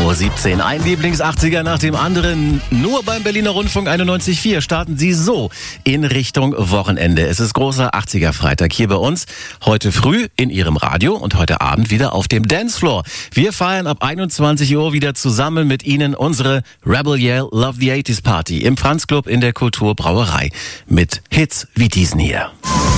8:17 Uhr. Ein Lieblings-80er nach dem anderen. Nur beim Berliner Rundfunk 91.4 starten Sie so in Richtung Wochenende. Es ist großer 80er-Freitag hier bei uns. Heute früh in Ihrem Radio und heute Abend wieder auf dem Dancefloor. Wir feiern ab 21 Uhr wieder zusammen mit Ihnen unsere Rebel Yell Love the 80s Party im Franz Club in der Kulturbrauerei. Mit Hits wie diesen hier.